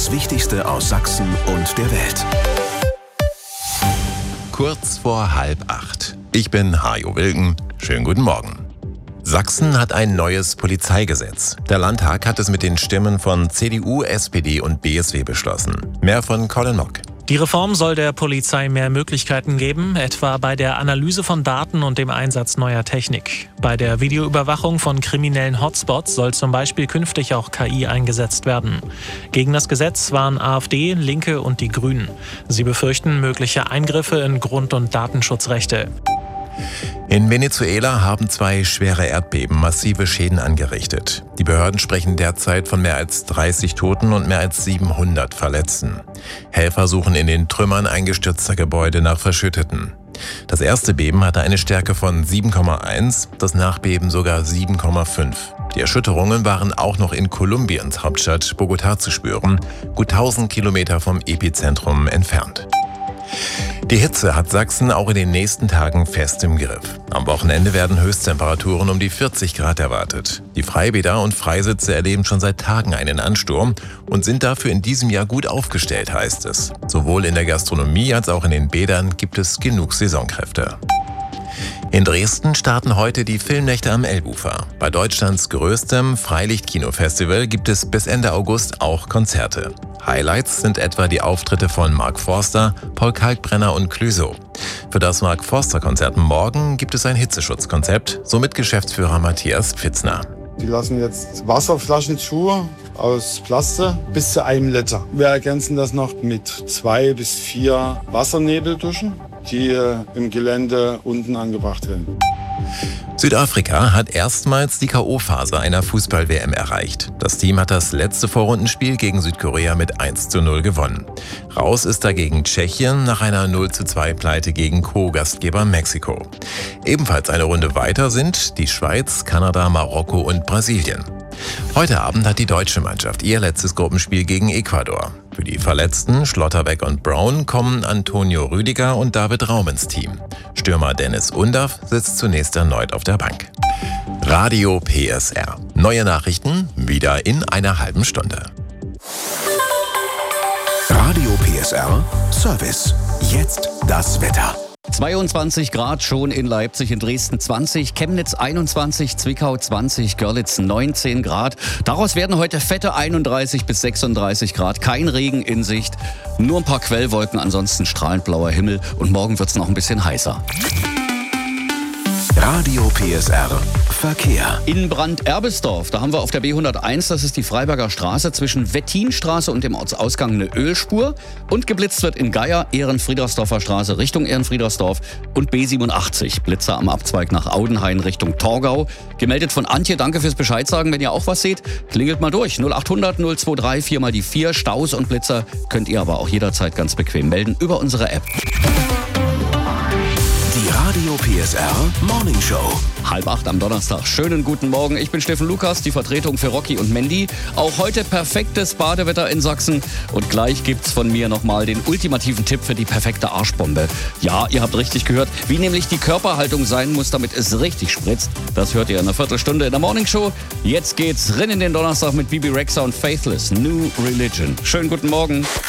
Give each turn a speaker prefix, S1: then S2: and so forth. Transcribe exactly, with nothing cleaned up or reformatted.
S1: Das Wichtigste aus Sachsen und der Welt.
S2: Kurz vor halb acht. Ich bin Hajo Wilken. Schönen guten Morgen. Sachsen hat ein neues Polizeigesetz. Der Landtag hat es mit den Stimmen von C D U, S P D und B S W beschlossen. Mehr von Colin Mock.
S3: Die Reform soll der Polizei mehr Möglichkeiten geben, etwa bei der Analyse von Daten und dem Einsatz neuer Technik. Bei der Videoüberwachung von kriminellen Hotspots soll zum Beispiel künftig auch K I eingesetzt werden. Gegen das Gesetz waren AfD, Linke und die Grünen. Sie befürchten mögliche Eingriffe in Grund- und Datenschutzrechte.
S2: In Venezuela haben zwei schwere Erdbeben massive Schäden angerichtet. Die Behörden sprechen derzeit von mehr als dreißig Toten und mehr als siebenhundert Verletzten. Helfer suchen in den Trümmern eingestürzter Gebäude nach Verschütteten. Das erste Beben hatte eine Stärke von sieben Komma eins, das Nachbeben sogar sieben Komma fünf. Die Erschütterungen waren auch noch in Kolumbiens Hauptstadt Bogotá zu spüren, gut tausend Kilometer vom Epizentrum entfernt. Die Hitze hat Sachsen auch in den nächsten Tagen fest im Griff. Am Wochenende werden Höchsttemperaturen um die vierzig Grad erwartet. Die Freibäder und Freisitze erleben schon seit Tagen einen Ansturm und sind dafür in diesem Jahr gut aufgestellt, heißt es. Sowohl in der Gastronomie als auch in den Bädern gibt es genug Saisonkräfte. In Dresden starten heute die Filmnächte am Elbufer. Bei Deutschlands größtem Freilichtkinofestival gibt es bis Ende August auch Konzerte. Highlights sind etwa die Auftritte von Mark Forster, Paul Kalkbrenner und Clouseau. Für das Mark Forster-Konzert morgen gibt es ein Hitzeschutzkonzept, so mit Geschäftsführer Matthias Pfitzner.
S4: Die lassen jetzt Wasserflaschen zu aus Plaste bis zu einem Liter. Wir ergänzen das noch mit zwei bis vier Wassernebelduschen, die im Gelände unten angebracht werden.
S2: Südafrika hat erstmals die K O-Phase einer Fußball-W M erreicht. Das Team hat das letzte Vorrundenspiel gegen Südkorea mit eins zu null gewonnen. Raus ist dagegen Tschechien nach einer null zu zwei Pleite gegen Co-Gastgeber Mexiko. Ebenfalls eine Runde weiter sind die Schweiz, Kanada, Marokko und Brasilien. Heute Abend hat die deutsche Mannschaft ihr letztes Gruppenspiel gegen Ecuador. Für die Verletzten Schlotterbeck und Brown kommen Antonio Rüdiger und David Raum ins Team. Stürmer Dennis Undaff sitzt zunächst erneut auf der Bank. Radio P S R. Neue Nachrichten wieder in einer halben Stunde.
S1: Radio P S R Service. Jetzt das Wetter.
S5: zweiundzwanzig Grad schon in Leipzig, in Dresden zwanzig, Chemnitz einundzwanzig, Zwickau zwanzig, Görlitz neunzehn Grad. Daraus werden heute fette einunddreißig bis sechsunddreißig Grad. Kein Regen in Sicht, nur ein paar Quellwolken, ansonsten strahlend blauer Himmel und morgen wird es noch ein bisschen heißer.
S1: Radio P S R Verkehr.
S5: In Brand-Erbesdorf, da haben wir auf der B hunderteins, das ist die Freiberger Straße, zwischen Wettinstraße und dem Ortsausgang eine Ölspur. Und geblitzt wird in Geier, Ehrenfriedersdorfer Straße Richtung Ehrenfriedersdorf und B siebenundachtzig, Blitzer am Abzweig nach Audenhain Richtung Torgau. Gemeldet von Antje, danke fürs Bescheid sagen, wenn ihr auch was seht, klingelt mal durch. null achthundert null drei vier mal die vier, Staus und Blitzer könnt ihr aber auch jederzeit ganz bequem melden über unsere App.
S1: Die Radio P S R Morning Show.
S5: Halb acht am Donnerstag. Schönen guten Morgen. Ich bin Steffen Lukas, die Vertretung für Rocky und Mandy. Auch heute perfektes Badewetter in Sachsen. Und gleich gibt's von mir nochmal den ultimativen Tipp für die perfekte Arschbombe. Ja, ihr habt richtig gehört. Wie nämlich die Körperhaltung sein muss, damit es richtig spritzt. Das hört ihr in einer Viertelstunde in der Morning Show. Jetzt geht's rein in den Donnerstag mit Bibi Rexha und Faithless. New Religion. Schönen guten Morgen.